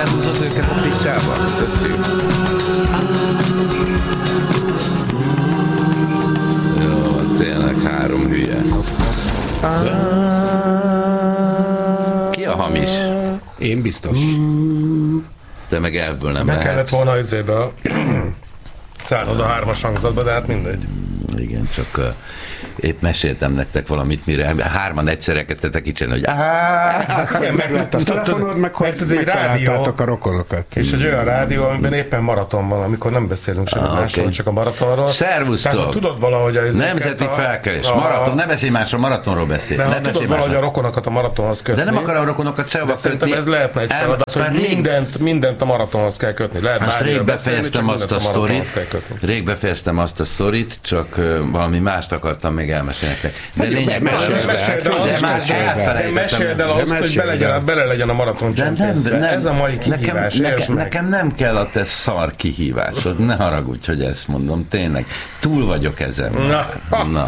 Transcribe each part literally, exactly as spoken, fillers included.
lehúzott őket a picsába? Jó, tényleg három hülye. Ki a hamis? Én biztos. De meg elvből nem Be lehet. kellett volna izébe a szállod a hármas hangzatba, de hát mindegy. Igen, csak uh, épp meséltem nektek valamit, mire hárman egyszerre kezdtetek kicsenni, hogy Azt igen, meg lett a telefonod, meg hogy ez egy rádió, megtaláltátok a rokonokat. és egy olyan rádió, amiben éppen maraton van, amikor nem beszélünk semmi Ah, másról, okay. csak a maratonról. Szervusztok! Tehát, tudod valahogy a nemzeti a, felkelés, a, maraton, ne beszélj másról, maratonról beszélj. de Ne ha beszélj tudod valahogy a másról. rokonokat a maratonhoz kötni. De nem akar a rokonokat sehova kötni. Szerintem ez lehetne egy El- feladat, már hogy rég- mindent, mindent a maratonhoz kell kötni. Lehet Most bármiről rég beszélni, befejeztem csak azt a mindent maratonhoz sztorit, kell kötni. rég befejeztem azt a sztorit, csak uh, valami mást akartam még elmesélni nektek. De Nagyon lényeg, be- az- meséld el, Meséld el hát, azt, de már meséld el. de elfelejtettem. meséld el De azt, hogy meséld bele legyen, el. bele legyen a maraton De nem, Champions-re. nem, Ez a mai nekem, kihívás, értsd nekem, meg. nekem nem kell a te szar kihívásod, ne haragudj, hogy ezt mondom, tényleg. Túl vagyok ezen. Na. Na.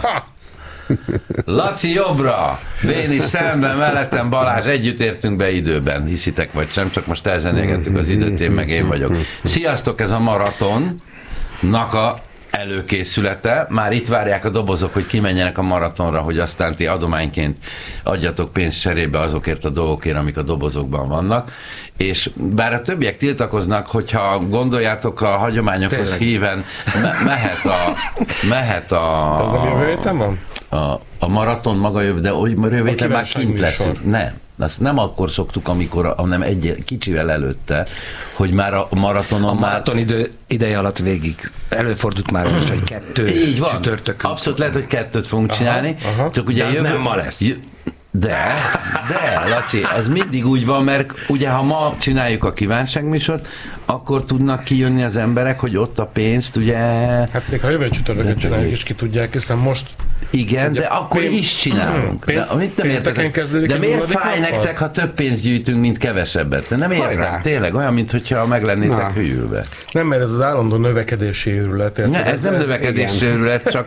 Laci jobbra, Béni szemben, mellettem Balázs, együtt értünk be időben, hiszitek vagy sem, csak most elzenélgettük az időt, én meg én vagyok. Sziasztok, ez a maratonnak a előkészülete. Már itt várják a dobozok, hogy kimenjenek a maratonra, hogy aztán ti adományként adjatok pénzt cserébe azokért a dolgokért, amik a dobozokban vannak. És bár a többiek tiltakoznak, hogyha gondoljátok a hagyományokhoz Tényleg. híven, me- mehet a... Mehet a Az nem jövő héten van? a, a maraton maga jövő, de hogy jövő héten már kívánság kint műsor. leszünk. Nem. Azt nem akkor szoktuk, amikor, hanem egy kicsivel előtte, hogy már a maratonon A már... maraton idő, ideje alatt végig előfordult már is, hogy kettő Így van. csütörtökön. Abszolút lehet, hogy kettőt fogunk aha, csinálni. aha. Csak ugye De az jövő... nem ma lesz. Jö... De, de, Laci, ez mindig úgy van, mert ugye ha ma csináljuk a kívánságműsort, akkor tudnak kijönni az emberek, hogy ott a pénzt, ugye... Hát még ha jövő csütörtöket csináljuk, és ki tudják, hiszen most Igen, ugye de akkor pén- is csinálunk. Pén- De, amit nem pénteken értetek, kezdődik de egy miért nulladik fáj nappal? nektek, ha több pénzt gyűjtünk, mint kevesebbet? De nem értem, Hajrá. tényleg, olyan, mintha meg lennétek Na. hülyülve. nem, mert ez az állandó növekedési őrület. érted? Ne, ez nem növekedési őrület, csak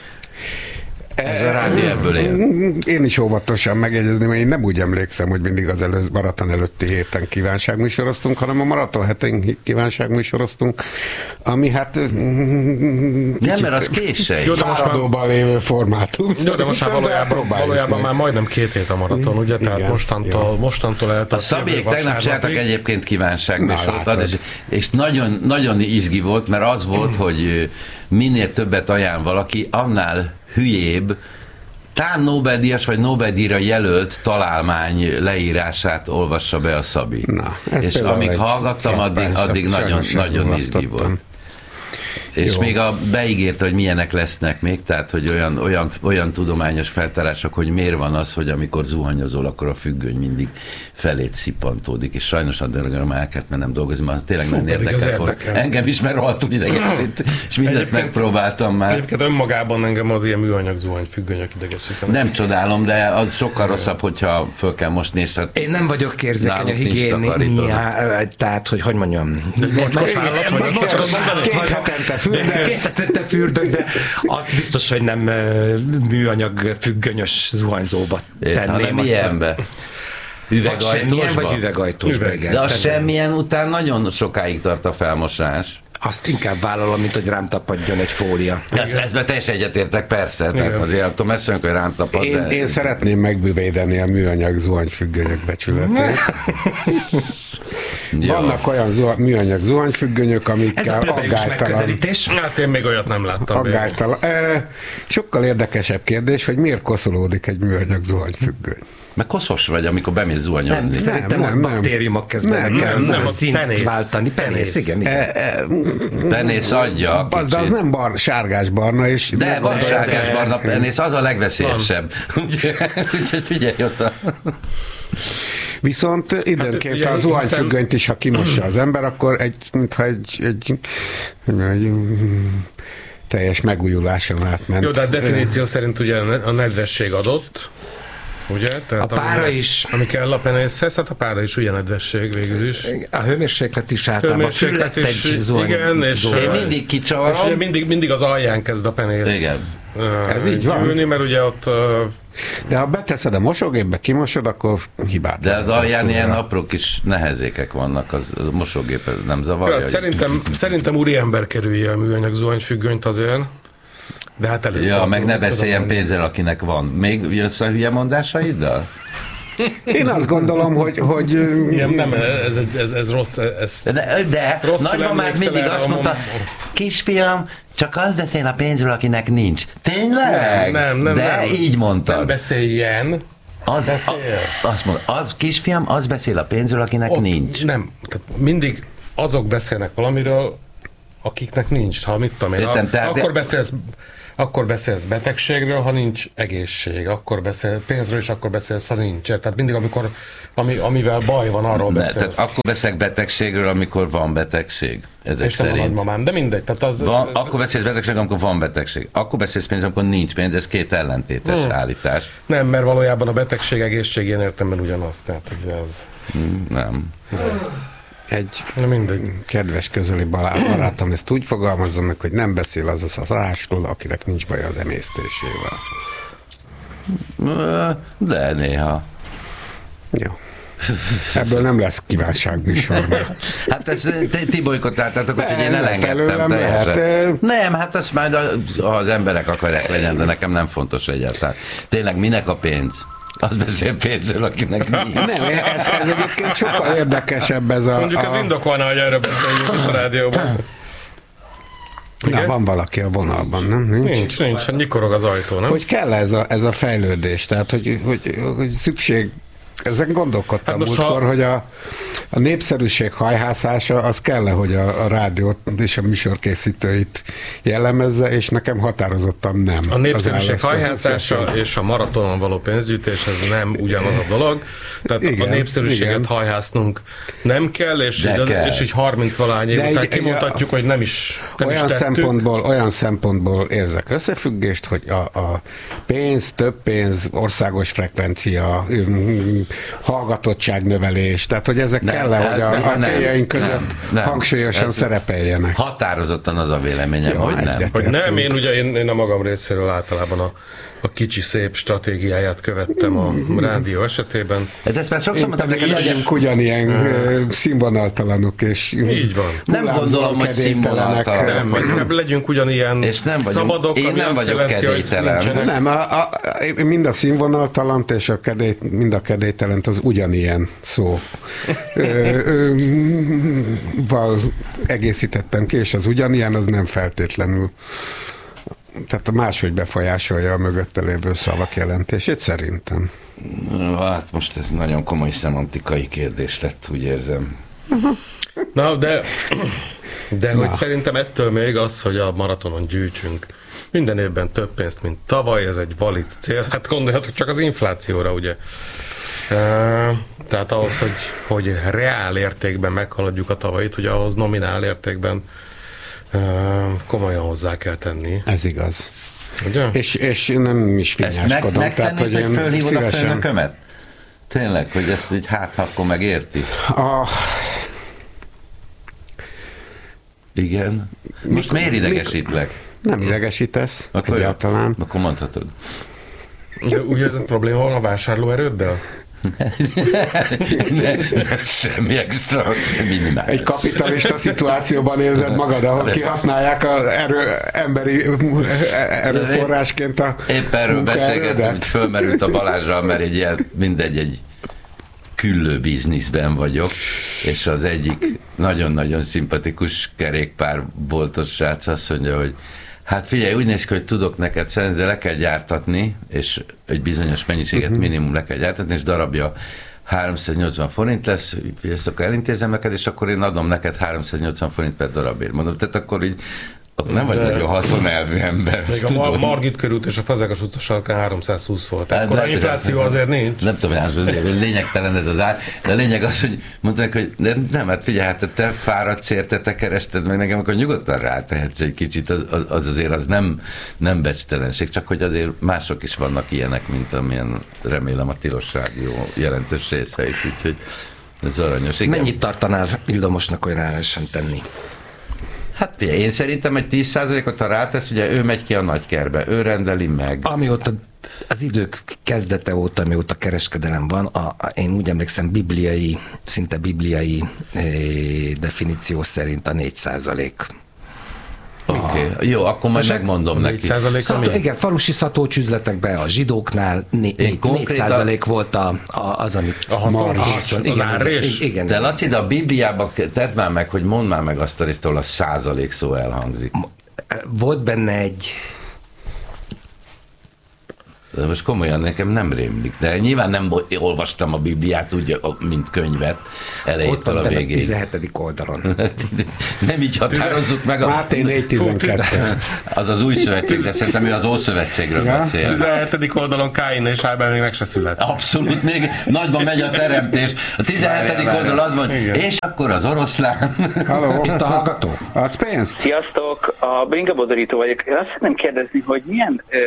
ez a rádió ebből él. Én is óvatosan megjegyezném, mert én nem úgy emlékszem, hogy mindig az elő, maraton előtti héten kívánságműsoroztunk, hanem a maraton hetén kívánságműsoroztunk, ami hát Nem, mert az később. Jó, de most már- fáradóban lévő formátum. Jó, de most már valójában, valójában már majdnem két hét a maraton, ugye? Tehát Igen, mostantól, mostantól A eltart Szabék jövő tegnap csináltak vasárnapig. egyébként kívánságműsorot, Na, és, és nagyon, nagyon izgi volt, mert az volt, hogy minél többet ajánl valaki, annál hülyébb, tán Nobel-díjas vagy Nobel-díjra jelölt találmány leírását olvassa be a Szabi. Na, ez és például amíg egy hallgattam, addig, frappáns, addig azt nagyon, sajnos nagyon izgi volt. elmulasztottam. És Jó. még a, beígérte, hogy milyenek lesznek még, tehát hogy olyan, olyan, olyan tudományos feltárások, hogy miért van az, hogy amikor zuhanyozol, akkor a függöny mindig felét szippantódik, és sajnos addig már el kellett mennem dolgozni, mert az tényleg nagyon pedig az érdekelt volt. érdekel. Engem is, mert rohadtul idegesít, és mindent Egyébként- megpróbáltam már. Egyébként önmagában engem az ilyen műanyag zuhany függönyök idegesítenek. Nem csodálom, de az sokkal rosszabb, hogyha föl kell mosni, és hát Én nem vagyok érzékeny a náluk nincs higiéni, takarító. tehát, hogy hogy mondjam. Mocskos állat, vagy azt akarod mondani? Két hetente fürdesz. Két hetente fürdök, de azt biztos, hogy nem ö, műanyag függönyös zuhanyzóba hanem tenném. azt a- ilyenbe. Vagy semmilyen, Üvegajtósba. vagy üvegajtósba, Üveg. igen. De a Tehát semmilyen után nagyon sokáig tart a felmosás. Azt inkább vállalom, mint hogy rám tapadjon egy fólia. Ez, ezben teljesen egyetértek, persze. Tehát azért attól messzünk, hogy rám tapad, Én, de... én szeretném megbüvédeni a műanyag zuhanyfüggönyök becsületét. Jó. Vannak olyan zuha, műanyag zuhanyfüggönyök, Ez a amikkel plebeikus aggálytalan, megközelítés. Hát én még olyat nem láttam. még. aggálytalan. E, sokkal érdekesebb kérdés, hogy miért koszolódik egy műanyag zuhanyfüggöny. Meg koszos vagy, amikor bemész zuhanyozni. Nem, szerintem nem, a nem. baktériumok kezdenek Nem, el nem, nem, a szint penész. váltani. Penész, Penész. igen, igen. E, e, Penész adja az, de az kicsit. nem bar, sárgás-barna, és De ne van gondolj- sárgás de- barna penész, az a legveszélyesebb. Úgyhogy úgyhogy figyelj ott a... Viszont időnként ugye, a zuhanyfüggönyt is, ha kimossa az ember, akkor egy, mintha egy, egy, egy, egy teljes megújuláson átment. Jó, de a definíció szerint ugye a nedvesség adott, ugye? Tehát A pára ami, is. Ami kell a penészhez, hát a pára is ugye nedvesség végül is. A hőmérséklet is általában Hőmérséklet füllet is, egy zuhany. igen, és- zuhany. Én mindig És ugye kicsavarom. mindig, mindig az alján kezd a penész. Ez így van? Gyűlni, mert ugye ott uh, De ha beteszed a mosógépbe, kimosod, akkor hibát. De az alján ilyen apró kis nehezékek vannak, az, az a mosógép nem zavarja? Ja, szerintem, szerintem úriember kerülje a műanyag zuhanyfüggönyt azért. De hát előfordul. Ja, meg ne beszéljen pénzzel, akinek van. Még jössz a hülye mondásaiddal? Én azt gondolom, hogy... hogy ilyen, nem, ez, ez, ez, ez rossz. Ez de de nagymamát mindig azt mondta, kisfiam, csak az beszél a pénzről, akinek nincs. Tényleg? Nem, nem, nem. De nem. így mondtad. Nem beszéljen. Az, beszél. A, azt mondta, az kisfiam, az beszél a pénzről, akinek Ott nincs. Nem, tehát mindig azok beszélnek valamiről, akiknek nincs. Ha mit tudom én, Értem, a, tehát akkor de... beszélsz akkor beszélsz betegségről, ha nincs egészség, akkor beszélsz pénzről, és akkor beszélsz, ha nincs. Tehát mindig, amikor, ami, amivel baj van, arról ne, beszélsz. Tehát akkor beszélek betegségről, amikor van betegség. Ezek és nem a szerint. nagymamám, de mindegy. Tehát az, Van, akkor beszélsz betegségről, amikor van betegség. Akkor beszélsz pénz, amikor nincs pénz, ez két ellentétes hmm. állítás. Nem, mert valójában a betegség egészség ilyen értelemben ugyanaz. Tehát, hogy ez... Hmm, nem. Egy mindegy. kedves közeli barátom ezt úgy fogalmazza meg, hogy nem beszél az az rásról, akinek nincs baj az emésztésével. De néha. Jó. Ebből nem lesz kívánságműsor. Hát ezt ti bolykottáltátok, hogy én elengedtem teljesen. Lehet. Nem, hát azt majd az emberek akarják legyen, de nekem nem fontos egyáltalán. Tényleg minek a pénz? Az beszél pénzről, akinek nincs. Nem, ez, ez egyébként sokkal érdekesebb ez a... Mondjuk a... az indokolna, hogy erről beszéljünk itt a rádióban. Na, van valaki a vonalban, nem? Nincs, nincs, nincs. Nyikorog az ajtó, nem? Hogy kell ez a, ez a fejlődés? Tehát, hogy, hogy, hogy szükség... Ezen gondolkodtam hát múltkor, ha... hogy a, a népszerűség hajhászása az kell, hogy a, a rádiót és a műsorkészítőit jellemezze, és nekem határozottan nem. A népszerűség hajhászása és a maratonon való pénzgyűjtés, ez nem ugyanaz a dolog. Tehát igen, a népszerűséget igen. hajhásznunk nem kell, és, így, kell. és így harminc-valány év után kimondhatjuk, hogy nem is nem olyan is szempontból, olyan szempontból érzek összefüggést, hogy a, a pénz, több pénz, országos frekvencia, hallgatottságnövelés, tehát hogy ezek nem, kell, hogy a, a céljaink között nem, nem, hangsúlyosan szerepeljenek. Határozottan az a véleményem, jó, hogy nem. Hogy nem, én ugye én, én a magam részéről általában a, a kicsi szép stratégiáját követtem a rádió esetében. De ezt már sokszor mondtam neked, hogy legyünk ugyanilyen uh, színvonaltalanok, és így van. Nem gondolom, hogy színvonaltalanok. Nem, legyünk ugyanilyen és nem vagyunk, szabadok, én nem vagyok kedélytelen. Nem, a, a, mind a színvonaltalant és a kedély, mind a kedélytelent az ugyanilyen szó. ö, ö, val egészítettem ki, és az ugyanilyen, az nem feltétlenül tehát máshogy befolyásolja a mögötte lévő szavak jelentését, szerintem. Hát most ez nagyon komoly szemantikai kérdés lett, úgy érzem. Na, de, de hogy szerintem ettől még az, hogy a maratonon gyűjtsünk minden évben több pénzt, mint tavaly, ez egy valid cél. Hát gondoljatok csak az inflációra, ugye. Tehát ahhoz, hogy, hogy reál értékben meghaladjuk a tavalyit, ugye ahhoz nominál értékben komolyan hozzá kell tenni. Ez igaz. Ugye? És, és nem is finnyáskodom. Ezt meg, megtennéd, hogy fölhívod a főnökömet? Tényleg, hogy ezt így hát, akkor megérti? A... Igen. Most mikor, miért idegesítlek? Nem idegesítesz akkor egyáltalán. Jó, akkor mondhatod. De úgy érzed, probléma van a vásárlóerőddel? ne, ne, semmi extra, minimális. Egy kapitalista szituációban érzed magad, ahol kihasználják az erő, emberi erőforrásként a épp erről beszélgettem, hogy fölmerült a Balázsra, mert egy ilyen, mindegy, egy küllő bizniszben vagyok, és az egyik nagyon-nagyon szimpatikus kerékpárboltos srác azt mondja, hogy hát figyelj, úgy néz ki, hogy tudok neked szerint, de le kell gyártatni, és egy bizonyos mennyiséget uh-huh. minimum le kell gyártatni, és darabja háromszáznyolcvan forint lesz, ezt akkor elintézem neked, és akkor én adom neked háromszáznyolcvan forint per darabért. Mondom, tehát akkor így akkor nem vagy nagyon haszonelvű ember. Még a tudom. Margit körút és a Fazekas utca sarkán háromszázhúsz volt. Hát akkor a infláció azért nincs. Nem tudom, hogy lényegtelen ez az ár, de a lényeg az, hogy mondták, hogy de nem, hát figyelj, hát te fáradsz érte, te kerested meg nekem, akkor nyugodtan rátehetsz egy kicsit, az, az azért az nem, nem becstelenség, csak hogy azért mások is vannak ilyenek, mint amilyen remélem a Tilos Rádió jelentős része is, úgyhogy ez aranyos. Igen. Mennyit tartanál Ildomosnak, hogy rá lehessen tenni? Hát figyelj, én szerintem egy tíz százalékot, ha rátesz, ugye ő megy ki a nagykerbe, ő rendeli meg. Amióta az idők kezdete óta, mióta kereskedelem van, a, a, én úgy emlékszem, bibliai, szinte bibliai eh, definíció szerint a négy százalék. Oké, okay. Jó, akkor majd megmondom neki. Szató, igen, falusi szatócsüzletekben a zsidóknál négy százalék volt a, a, az, amit a haszon, igen, árrés. Igen, de Laci, de a Bibliában tedd már meg, hogy mondd már meg azt a részt, ahol a százalék szó elhangzik. Volt benne egy... De most komolyan nekem nem rémlik, de nyilván nem olvastam a Bibliát úgy, mint könyvet elejétől a végéig. tizenhetedik oldalon. Nem így határozzuk meg a... Máté négy tizenkettő. Az az új szövetség, de szerintem ő az Ószövetségről ja. beszél. tizenhetedik oldalon Káin és Ábel még meg se szület. Abszolút, még nagyban megy a teremtés. A tizenhetedik oldal az van, és akkor az oroszlán. Halló, itt a hallgató. Adsz pénzt? Sziasztok, a Bringa Bodorító vagyok. Azt szeretném kérdezni, hogy milyen... Ö,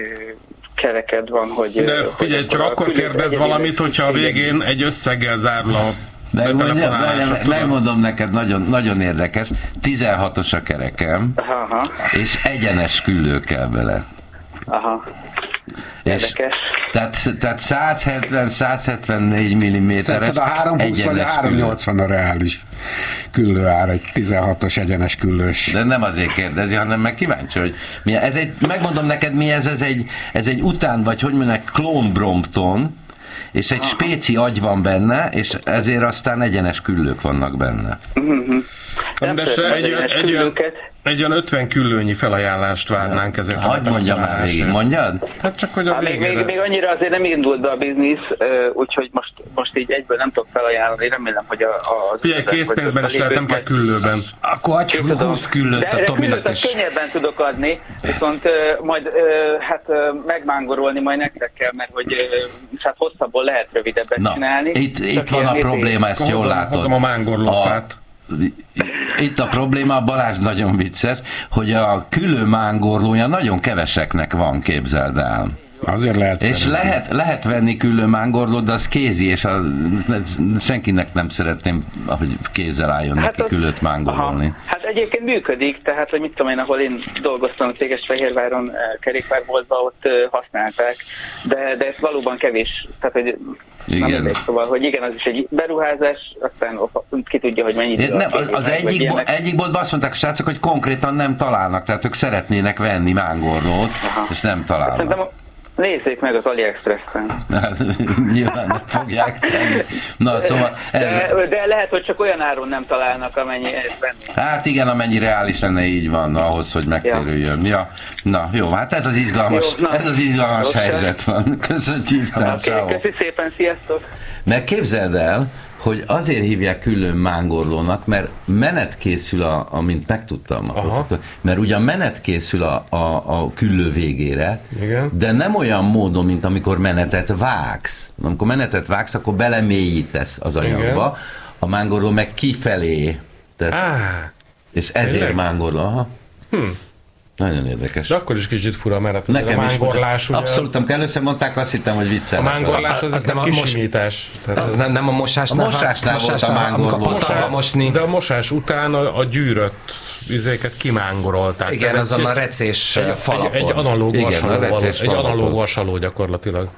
kereked van, hogy... De figyelj, hogy csak akkor kérdezz valamit, hogyha a végén egy összeggel zárul a betelefonálásod. Megmondom neked, nagyon, nagyon érdekes, tizenhatos a kerekem, aha. És egyenes küllő kell bele. Aha. Érdekes. Tehát, tehát száz hetven száz hetvennégy milliméteres. Szerinted a háromszázhúsz vagy a háromszáznyolcvan a reális küllőár, egy tizenhatos egyenes küllős. De nem azért kérdezi, hanem meg kíváncsi, hogy mi ez egy, megmondom neked, mi ez, ez egy, ez egy után, vagy hogy mondják, klón Brompton, és egy spéci agy van benne, és ezért aztán egyenes küllők vannak benne. Uh-huh. De se egy, egy, egy, olyan, egy olyan ötven küllőnyi felajánlást várnánk ezért. Hadd mondjam már végig, mondjad? Hát csak hogy a hát még, még, még annyira azért nem indult be a biznisz, úgyhogy most, most így egyből nem tudok felajánlani, remélem, hogy a... a Figyelj, készpénzben is lehet, nem kell küllőben. Akkor adj húsz küllőt a Tominak is. De könnyebben tudok adni, viszont majd hát megmángorolni majd nektek kell, mert hogy hát hosszabbból lehet rövidebbet Na, csinálni. Itt, itt van a probléma, ezt jól látod. Hozom a mángorlófát. Itt a probléma, Balázs nagyon vicces, hogy a küllő mángorlója nagyon keveseknek van, képzeld el. Azért lehet És szerezni. lehet, lehet venni küllő mángorlót, de az kézi, és a, senkinek nem szeretném, hogy kézzel álljon hát neki az, küllőt mángorolni. Aha. Hát egyébként működik, tehát, hogy mit tudom én, ahol én dolgoztam Székesfehérváron kerékpárboltban, ott használták, de, de ez valóban kevés, tehát, hogy igen. Nem mindegy, szóval, hogy igen, az is egy beruházás, aztán ki tudja, hogy mennyi idő. Nem, az, az egyik, bo- egyik boltban azt mondták a srácok, hogy konkrétan nem találnak, tehát ők szeretnének venni mángorlót, aha. És nem találnak. Szerintem nézzék meg az AliExpress-en. Nyilván nem fogják tenni. Na, szóval ez... de, de lehet, hogy csak olyan áron nem találnak, amennyi ezt venni. Hát igen, amennyi reális lenne, így van, ahhoz, hogy megtérüljön. Ja. Ja. Na, jó, hát ez az izgalmas, jó, ez az izgalmas helyzet van. Köszönjük, okay, köszi szépen, sziasztok! Mert képzeld el, hogy azért hívják külön mángorlónak, mert menet készül, a, amint megtudtam, a mert ugyan menet készül a, a, a küllő végére, igen. De nem olyan módon, mint amikor menetet vágsz. Amikor menetet vágsz, akkor belemélyítesz az anyagba, igen. A mángorló meg kifelé. Tehát, ah, és ezért tényleg? Mángorló. Aha. Hm. Nagyon érdekes. De akkor is kicsit fura, mert nekem a mángorlás... Abszolút, amikor először mondták, azt hittem, hogy viccelnek. A mángorlás az, az nem a kisimítás. Az, az nem, nem a mosásnál. A mosásnál, mosásnál volt a mángorló. Mosás, mosni. De a mosás után a, a gyűrött izéket kimángorolták. Igen, az a recés falapon. Egy, egy analóg igen, vasaló, egy analóg vasaló gyakorlatilag.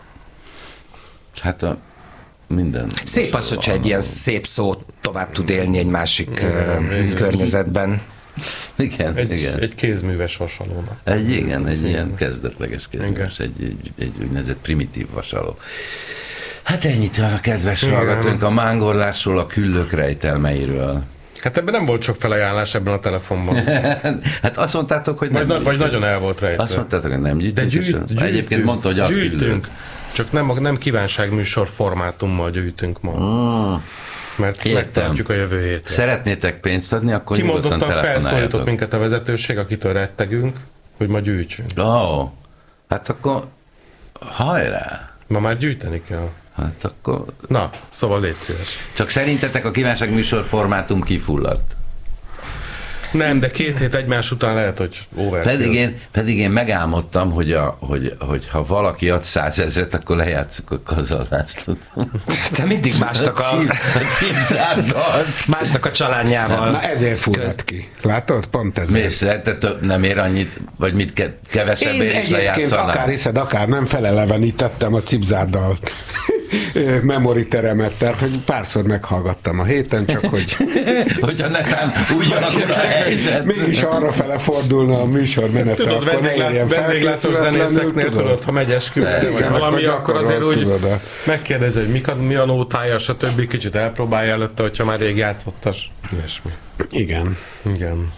Hát a minden. Szép az, hogyha egy ilyen szép szó tovább tud élni egy másik igen, környezetben. Igen, egy, igen. Egy kézműves vasalónak. Egy, igen, egy igen. Ilyen kezdetleges kézműves, egy, egy, egy úgynevezett primitív vasaló. Hát ennyit a kedves igen. Hallgatónk a mángorlásról, a küllők rejtelmeiről. Hát ebben nem volt sok felajánlás ebben a telefonban. Hát azt mondtátok, hogy vagy nem na, Vagy nagyon el volt rejtve. Azt mondtátok, hogy nem gyűjtünk. De gyűjt, gyűjtünk. Egyébként mondta, hogy gyűjtünk. Csak nem, nem kívánságműsor formátummal gyűjtünk ma. Mm. Mert megtartjuk a jövő hétre. Szeretnétek pénzt adni, akkor nyugodtan telefonáljatok. Felszólított minket a vezetőség, akitől rettegünk, hogy ma gyűjtsünk. Ó, oh, hát akkor hajrá! Ma már gyűjteni kell. Hát akkor... Na, szóval légy szíves. Csak szerintetek a kívánság műsor formátum kifulladt? Nem, de két hét egymás után lehet, hogy overkill. Pedig én, pedig én megálmodtam, hogy, a, hogy, hogy ha valaki ad százezret, akkor lejátszuk a Kazallászlót. Te mindig másnak a, a másnak a családjával. Na ezért fulladt ki. Látod? Pont ezért. Mész, szerinted nem ér annyit, vagy mit kevesebbért is lejátszanám? Akár hiszed, akár nem felelevenítettem a cipzárdal memory teremet, tehát hogy párszor meghallgattam a héten, csak hogy hogyha netán úgy alakul a helyzet. Mégis arra fele fordulna a műsor menete. Tudod, vendéglátós zenészeknél tudod, ha megy esküvőre, vagy valami, akkor azért úgy megkérdezi, hogy mi, mi a nótája, stb. Kicsit elpróbálja előtte, hogyha már rég játszottas. Ilyesmi. Igen. Igen.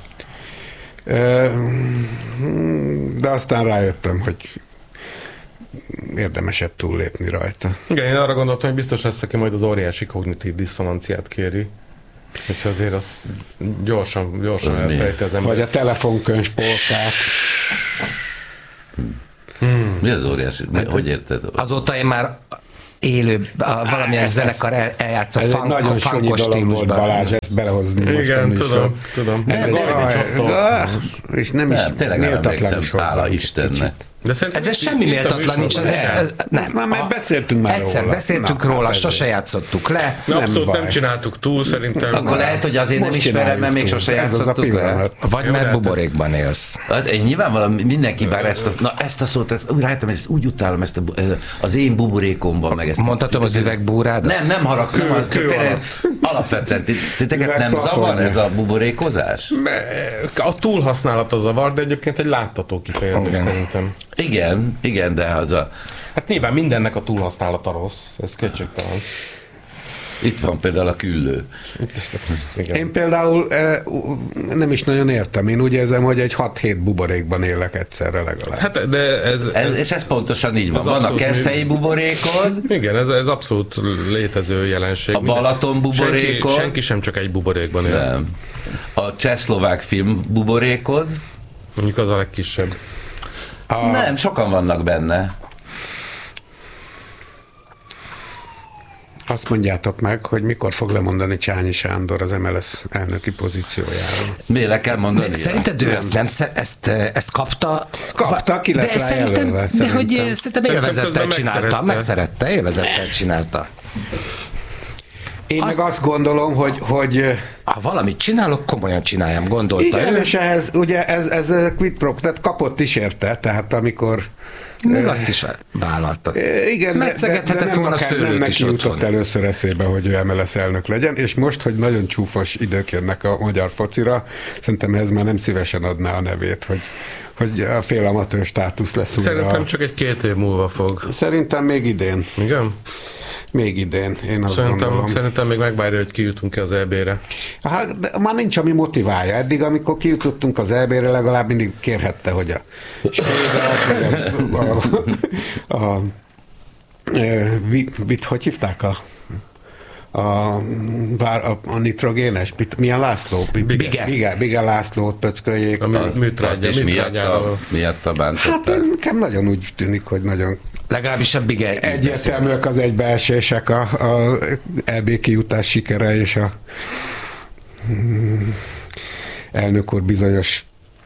De aztán rájöttem, hogy érdemesebb túllépni rajta. Igen, én arra gondoltam, hogy biztos lesz, aki majd az óriási kognitív diszonanciát kéri. És azért az gyorsan, gyorsan elfelejti az ember. Vagy a telefonkönyvspolkát. Hmm. Mi az óriási? Hát, hogy érted? Azóta én már élő, valamilyen ez, zenekar el, eljátsz a funk, nagyon sonyi dolog volt, Balázs, ezt belehozni. Igen, most tudom, tudom. És nem is méltatlan is hozzá. Hála Istennek. De ez, ez semmi méltatlan nincs. Ez, ez, nem. Már meg beszéltünk már Egyszer róla. beszéltünk Na, róla, hát sose játszottuk le. Na, abszolút nem, nem csináltuk túl, szerintem. Akkor lehet, hogy azért nem ismerem, mert még sose játszottuk le. Vagy Jó, mert buborékban élsz. Hát, én nyilvánvalóan mindenki bár ezt a, na, ezt a szót, ezt, úgy rájöttem, ezt úgy utálom, ezt a, az én buborékomban meg ezt. Mondhatom az üvegbúrádat? Nem, nem harag, nem harag, alapvetően titeket nem zavar ez a buborékozás? A túlhasználat az zavar, de egyébként egy látható kifejezés szerintem. Igen, igen, de az a... Hát nyilván mindennek a túlhasználata rossz, ez kétségtelen. Itt van például a küllő. Én például nem is nagyon értem. Én úgy érzem, hogy egy hat-hét buborékban élek egyszerre legalább. Hát, de ez... ez, ez és ez pontosan így van. Van a keszthelyi buborékod. Igen, ez, ez abszolút létező jelenség. A Balaton buborékod. Senki, senki sem csak egy buborékban él. Nem. A csehszlovák film buborékod. Mondjuk az a legkisebb. A... Nem, sokan vannak benne. Azt mondjátok meg, hogy mikor fog lemondani Csányi Sándor az em el es elnöki pozíciójáról. Mi le kell mondani? Szerinted ő ezt, nem, ezt, ezt kapta? Kapta, ki lett rá jelölve. De hogy szerintem élvezettel csinálta, megszerette, élvezettel csinálta. Én azt, meg azt gondolom, hogy... hogy ha valamit csinálok, komolyan csináljam, gondolta igen, ő. És ehhez, ugye ez, ez quid pro, tehát kapott is érte, tehát amikor... Még azt is vállalta. Igen, metszegethetett volna a szőlőt is otthon. Jutott először eszébe, hogy ő em el es elnök legyen, és most, hogy nagyon csúfos idők jönnek a magyar focira, szerintem ez már nem szívesen adná a nevét, hogy, hogy a félamatőr státusz lesz újra. Szerintem csak egy két év múlva fog. Szerintem még idén. Igen? Még idén, én azt szerintem, gondolom. Szerintem még megvárja, hogy kijutunk-e az é bé-re. Hát, de már nincs, ami motiválja. Eddig, amikor kijutottunk az é bé-re, legalább mindig kérhette, hogy a Spédert, a, a, a, a, mit, hogy hívták a a, a, a nitrogénes, milyen László? Bige. Bige, Bige Lászlót pöcköljék. A műtrágya, miatta, miatta bántották. Hát nekem nagyon úgy tűnik, hogy nagyon legalábbis a Bige egyértelműek az egybeesések, a, a é bé kijutás sikere és a elnök úr bizonyos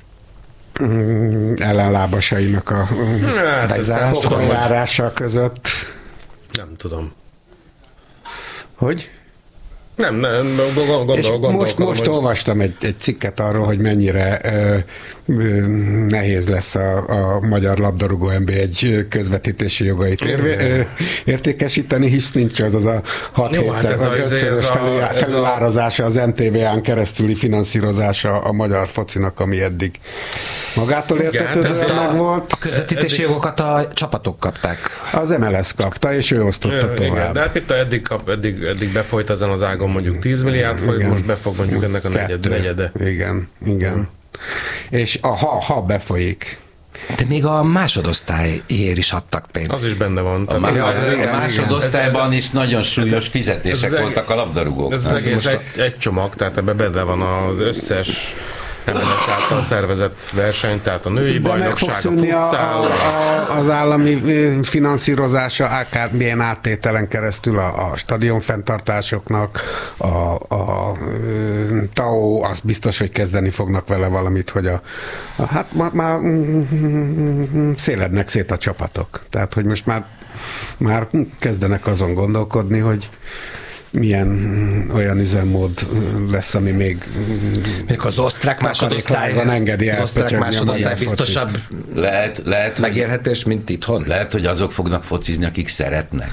ellenlábasainak a hát, pokolvárása között. Nem tudom. Hogy? Nem, nem, gondol, gondol, és gondol, most, gondol, most hogy... olvastam egy, egy cikket arról, hogy mennyire ö, ö, nehéz lesz a, a magyar labdarúgó en bé egy közvetítési jogait érvé, ö, értékesíteni, hisz nincs az az a hat-hétszer vagy ötszörös felülárazása az en té vé án keresztüli finanszírozása a magyar focinak, ami eddig magától értetődően meg volt. A közvetítési eddig... jogokat a csapatok kapták. Az em el es kapta, és ő osztotta tovább. Igen, de hát itt eddig, kap, eddig, eddig befolyt ezen az ágon mondjuk tíz milliárd forint, most befog mondjuk ennek a negyed, negyede. Igen, igen. Hmm. És a, ha, ha befolyik. De még a másodosztályért is adtak pénzt. Az is benne van. A, má, az, a másodosztályban is nagyon súlyos fizetések ez voltak a labdarúgóknak. Ez az egész egy, egy csomag, tehát ebben benne van az összes em en es által szervezett verseny, tehát a női de bajnokság, meg fog szűnni a futszál. A, a, az állami finanszírozása akármilyen áttételen keresztül a, a stadion fenntartásoknak, a, a, a TAO, az biztos, hogy kezdeni fognak vele valamit, hogy a, a hát már, már szélednek szét a csapatok. Tehát, hogy most már, már kezdenek azon gondolkodni, hogy milyen olyan üzemmód lesz, ami még még az osztrák másodosztály engedi el, az osztrák másodosztály biztosabb lehet, lehet, megélhetés, mint itthon? Lehet, hogy azok fognak focizni, akik szeretnek.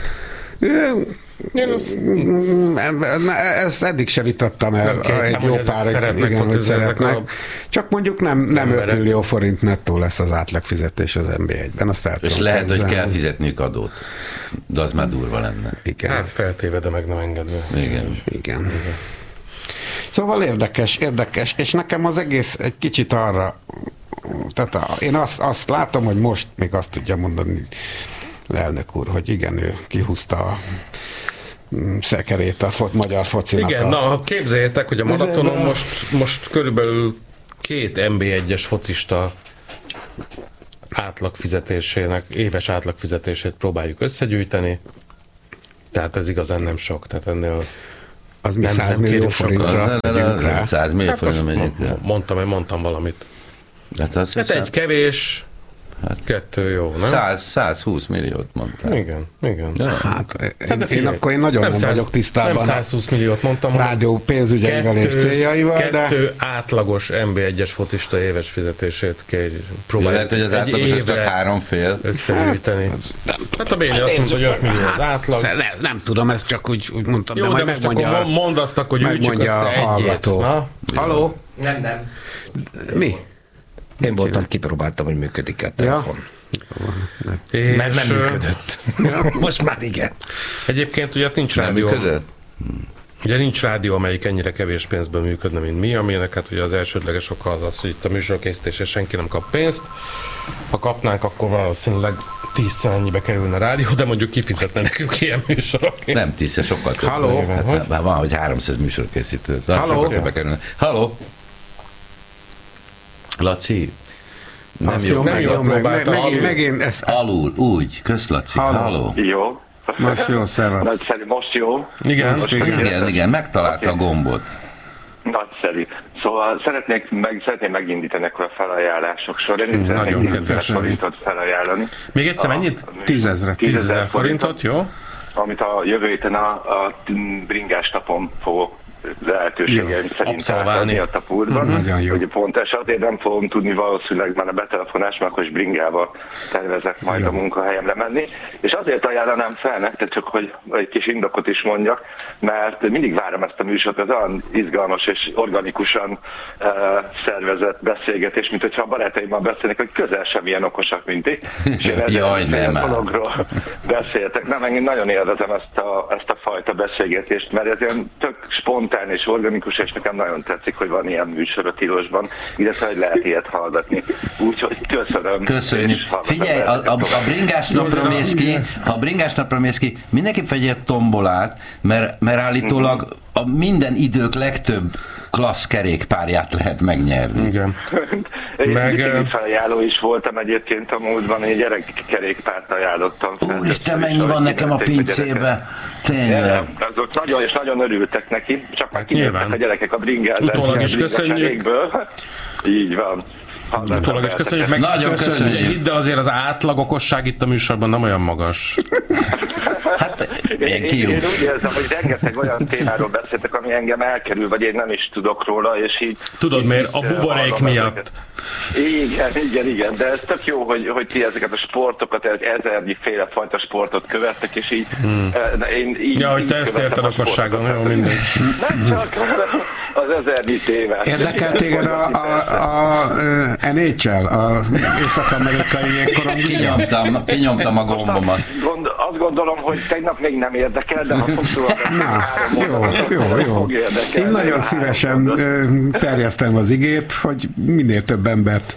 Ezt eddig se vitattam el, nem, egy jó pár, szeretnek, igen, hogy szeretnek. A... Csak mondjuk nem, nem öt millió forint nettó lesz az átlagfizetés az en bé egyben. Azt és lehet, hogy kell fizetniük adót. De az már durva lenne. Igen. Hát feltéve, de meg nem engedve. Igen. Igen. Igen. Szóval érdekes, érdekes, és nekem az egész egy kicsit arra, tehát a, én azt, azt látom, hogy most még azt tudja mondani elnök úr, hogy igen, ő kihúzta a szekerét a fo- magyar focinak. Igen, a... na képzeljétek, hogy a maratonon ezért... most, most körülbelül két en bé egyes focista átlagfizetésének, éves átlagfizetését próbáljuk összegyűjteni. Tehát ez igazán nem sok. Tehát ennél az mi száz millió forintra megyünk rá? száz millió forintra megyünk rá. Mondtam, én mondtam valamit. Hát, az hát egy kevés, hát kettő jó, nem? száz, százhúsz milliót mondtál. Igen, igen. Ja. Hát én, én akkor én nagyon nem, nem vagyok tisztában. Nem százhúsz milliót mondtam, rádió pénzügyeivel és céljaival, kettő de... Kettő átlagos en bé egyes focista éves fizetését kell próbálni. Lehet, hogy az átlagos az csak három fél. Összegyűjteni. Hát, hát a Béni azt mondta, hogy öt millió az átlag. Nem, nem tudom, ezt csak úgy, úgy mondtam, jó, de majd de megmondja, mondd azt, hogy gyűjtsük össze a hallgató. Haló? Nem, nem. Mi? Én voltam, kipróbáltam, hogy működik a telefon. Ja. Mert nem működött. Most már igen. Egyébként ugye nincs nem rádió. Működött? Ugye nincs rádió, amelyik ennyire kevés pénzből működne, mint mi, aminek hát ugye az elsődleges oka az az, hogy itt a műsorkészítésre senki nem kap pénzt. Ha kapnánk, akkor valószínűleg tízszer ennyibe kerülne a rádió, de mondjuk kifizetne nekünk ilyen műsorok. Nem tízszer, sokkal több. Haló? Hát, hát, hát van, hogy háromszáz műsorkészítő. Haló? Haló? Laci? Nem azt jó, meg, meg, jó, meg, meg, megint, megint ezt... Alul, úgy, kösz Laci, halló. Jó. Most jó, szevasz. Nagyszerű, most jó. Igen, most igen, igen, igen, megtalálta okay. a gombot. Nagyszerű. Szóval szeretnék meg, szeretném megindítani akkor a felajánlások során. Én nagyon tízezer forintot felajánlani. Még egyszer mennyit? Tízezre. Tízezer forintot, jó? Amit a jövő héten a, a bringás napon fogok lehetőségeim szerint átadni a tapúrban. Nagyon jó. Ugye pont ez azért nem fogom tudni valószínűleg már a betelefonás, mert akkor is bringával tervezek majd jó. a munkahelyemre menni. És azért ajánlanám fel nektek, csak hogy egy kis indokot is mondjak, mert mindig várom ezt a műsort, ez olyan izgalmas és organikusan uh, szervezett beszélgetés, mint hogyha a barátaimmal beszélnek, hogy közel sem ilyen okosak, mint ti. És én Jaj, nem dologról beszéltek. Nem, engem nagyon élvezem ezt a, ezt a fajta beszélgetést, mert ez ilyen tök spontán és organikus, és nekem nagyon tetszik, hogy van ilyen műsor a Tilosban, illetve, hogy lehet ilyet hallgatni. Úgyhogy köszönöm. Köszönjük. Figyelj, a, a, a bringás napra mész ki, ha a bringás napra mész ki, mindenképp vegyél tombolát, mert, mert állítólag a minden idők legtöbb klassz kerékpárját lehet megnyerni. Igen. Meg felajánló is voltam egyébként a múltban, egy gyerekkerékpárt ajánlottam. Úristen, mennyi van nekem a pincébe? Tényleg. Azok nagyon és nagyon örültek neki, csak már kijöttek a gyerekek a bringázásra. Utólag is köszönjük. Így van. Utólag is köszönjük, meg nagyon köszönjük. Ugye, hidd el, azért az átlag okosság itt a műsorban nem olyan magas. Hát, én, én, én úgy érzem, hogy rengeteg olyan témáról beszéltek, ami engem elkerül, vagy én nem is tudok róla, és így... Tudod miért? A buborék miatt. Ezeket. Igen, igen, igen, de ez tök jó, hogy, hogy ti ezeket a sportokat, ezernyi féle fajta sportot követtek, és így... Hmm. Én így ja, hogy te ezt érted okosságon, jó, mindegy. Nem csak az ezernyi témát. Érdekel téged a, a, a, a en há el, az észak-amerikai korongi? Kinyomtam, kinyomtam a gombomat. Gond, azt gondolom, hogy tegnap még nem érdekel, de ha fogsz Na, jó, jó, jó. Én nagyon szívesen terjesztem az igét, hogy minél több embert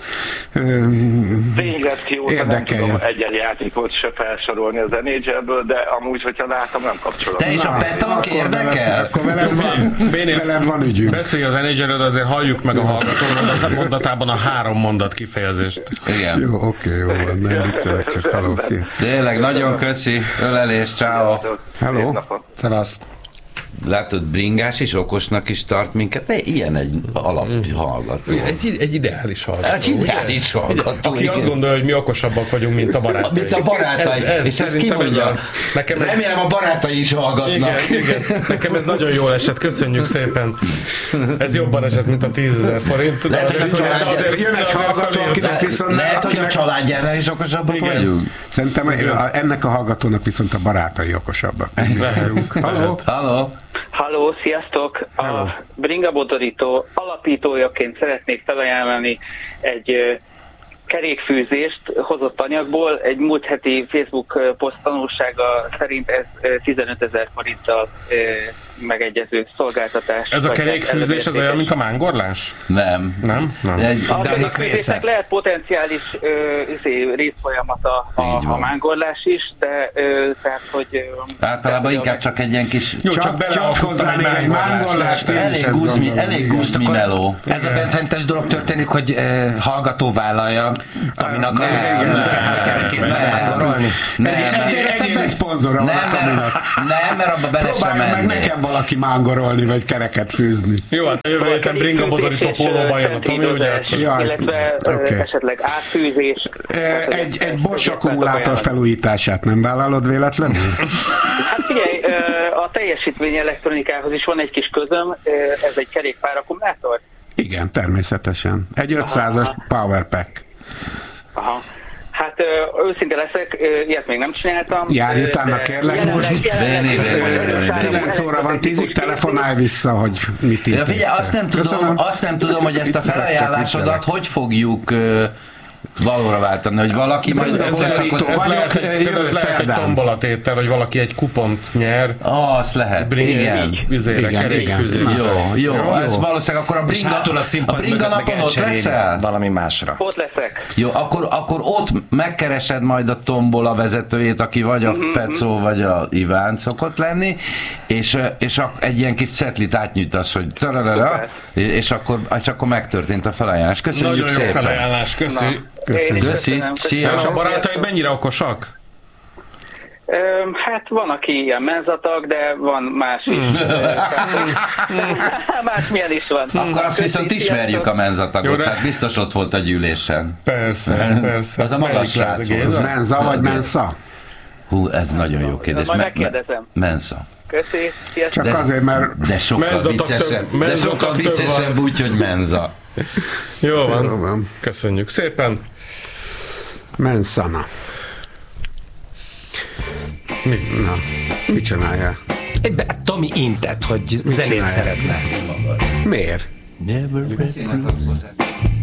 érdekeljen. Nem tudom egy-egy játékot se felsorolni az en há el-ből, de amúgy, hogyha látom, nem kapcsolom. Te és a Petank érdekel? Akkor veled van, veled van ügyünk. Beszélj az en há el-ről, de azért halljuk meg a hallgató mondatában a három mondat kifejezést. Igen. Jó, oké, jó van, nem viccelek, csak haló, szia. Tényleg, nagyon köszi, ölelés, ciao. Hello. Szevasz. Látod, bringás is okosnak is tart minket, de ilyen egy alaphallgató. Egy, egy ideális hallgató. Egy ideális hallgató. Aki azt gondolja, hogy mi okosabbak vagyunk, mint a barátai. Mint a barátai. Ez, ez, és ezt kimondja. Ez nekem ez... Remélem a barátai is hallgatnak. Igen, igen. Nekem ez nagyon jól esett, köszönjük szépen. Ez jobban esett, mint a tízezer forint. Lehet, hogy a családjára jön egy hallgató, akinek viszont... Lehet, hogy a családjára is okosabbak vagyunk. Szerintem ennek a hallgatónak viszont a barátai okosabbak. Halló. Halló. Halló, sziasztok! Hello. A Bringa Bodorító alapítójaként szeretnék felajánlani egy uh, kerékfűzést hozott anyagból. Egy múlt heti Facebook poszt tanulsága szerint ez uh, tizenötezer forinttal uh, megegyező szolgáltatás. Ez a kerékfűzés az olyan, mint a mángorlás? Nem. Nem? Nem. Egy, a kerékfűzésnek lehet potenciális uh, részfolyamat a, a, a mángorlás is, de uh, tehát, hogy... Uh, általában inkább csak egy ilyen kis... Jó, csak, csak, csak hozzá még egy mángorlást. Elég guzmi, elég guzmi meló. Ez a benfentes dolog történik, hogy uh, hallgató vállalja, aminek a kerekét megmángorolni. És ezt éreztek meg szponzora. Nem, mert abba bele sem menni. Valaki mángorolni, vagy kereket fűzni. Jó, hát a jövő héten Bringa Bodorító pólóban jön a Tomi, ugye? Illetve okay. esetleg átfűzés. Egy, egy Bosch akkumulátor felújítását nem vállalod véletlenül? Hát figyelj, a teljesítmény elektronikához is van egy kis közöm, ez egy kerékpár akkumulátor? Igen, természetesen. Egy ötszázas Powerpack. Aha. Hát őszinte leszek, ilyet még nem csináltam. Járj utána, kérlek most. kilenc óra van, tízig telefonálj vissza, hogy mit intéztél. Figyelj, azt nem tudom, azt nem tudom, hogy ezt a felajánlásodat hogy fogjuk valóra váltani, hogy valaki majd ez lehet egy tombolatétel, hogy valaki egy kupont nyer. Ah, azt lehet. Igen. Jó, jó. Ez valószínűleg akkor a Bringa, a Bringa napon ott leszel? Valami másra. Ott leszek. Jó, akkor, akkor ott megkeresed majd a tombola vezetőjét, aki vagy a Fecó, vagy a Iván szokott lenni, és, és egy ilyen kis cetlit átnyújtasz, hogy tararara, és akkor, és akkor megtörtént a felajánlás. Köszönjük szépen. Nagyon jó felajánlás, köszi. Köszönöm. Köszi. Szia. És a barátai mennyire okosak? Hát van, aki ilyen menzatag, de van más is. Más milyen is van. Akkor azt viszont ismerjük a menzatagot, tehát biztos ott volt a gyűlésen. Persze, persze. Az a magas srác volt. Menza vagy mensza? Hú, ez nagyon jó kérdés. Majd megkérdezem. Mensa. Köszi, csak de, azért, mert... De sokkal viccesebb, de sokkal viccesebb úgy, hogy menza. Jó van. Jó van. Köszönjük szépen. Mensana. Mi? Na, mit csináljál? Tomi intett, hogy zenét szeretne. Miért? Never